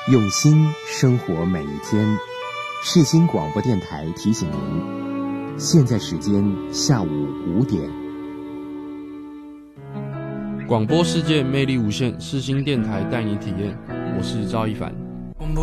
用心生活每一天。世新广播电台提醒您，现在时间下午5点。 广播世界魅力无限，世新电台带你体验。我是赵一凡。